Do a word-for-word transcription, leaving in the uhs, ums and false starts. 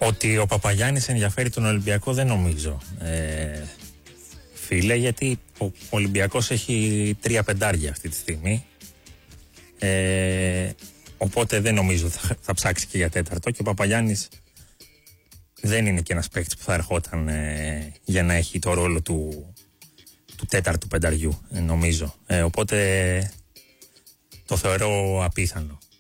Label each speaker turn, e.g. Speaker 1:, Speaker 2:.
Speaker 1: Ότι ο Παπαγιάννης ενδιαφέρει τον Ολυμπιακό δεν νομίζω, ε, φίλε, γιατί ο Ολυμπιακός έχει τρία πεντάρια αυτή τη στιγμή, ε, οπότε δεν νομίζω θα, θα ψάξει και για τέταρτο, και ο Παπαγιάννης δεν είναι και ένας παίκτης που θα ερχόταν ε, για να έχει το ρόλο του, του τέταρτου πενταριού, ε, νομίζω, ε, οπότε το θεωρώ απίθανο.